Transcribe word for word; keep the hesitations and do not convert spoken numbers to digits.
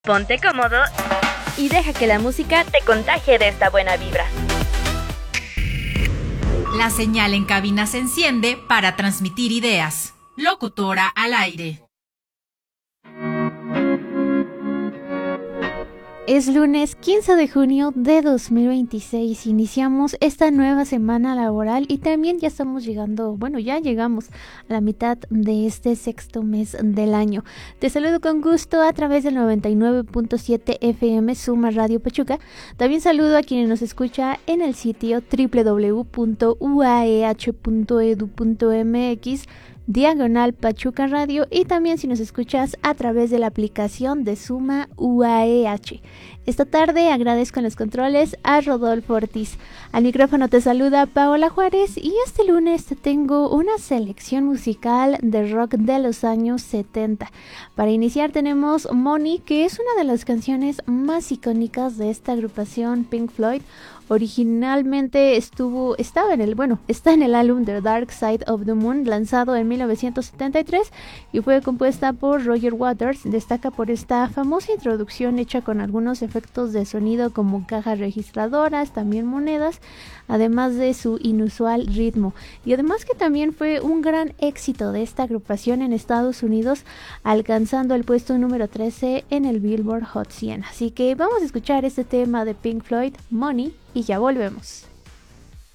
Ponte cómodo y deja que la música te contagie de esta buena vibra. La señal en cabina se enciende para transmitir ideas. Locutora al aire. Es lunes quince de junio de dos mil veintiséis, iniciamos esta nueva semana laboral y también ya estamos llegando, bueno ya llegamos a la mitad de este sexto mes del año. Te saludo con gusto a través del noventa y nueve punto siete F M Suma Radio Pachuca. También saludo a quienes nos escucha en el sitio doble u doble u doble u punto u a e hache punto e d u punto m x diagonal Pachuca Radio, y también si nos escuchas a través de la aplicación de Suma U A E H. Esta tarde agradezco en los controles a Rodolfo Ortiz. Al micrófono te saluda Paola Juárez y este lunes te tengo una selección musical de rock de los años setenta. Para iniciar tenemos Money, que es una de las canciones más icónicas de esta agrupación Pink Floyd. Originalmente estuvo, estaba en el, bueno, está en el álbum The Dark Side of the Moon, lanzado en mil novecientos setenta y tres, y fue compuesta por Roger Waters. Destaca por esta famosa introducción hecha con algunos efectos de sonido como cajas registradoras, también monedas, además de su inusual ritmo. Y además que también fue un gran éxito de esta agrupación en Estados Unidos, alcanzando el puesto número trece en el Billboard Hot cien. Así que vamos a escuchar este tema de Pink Floyd, Money, y ya volvemos.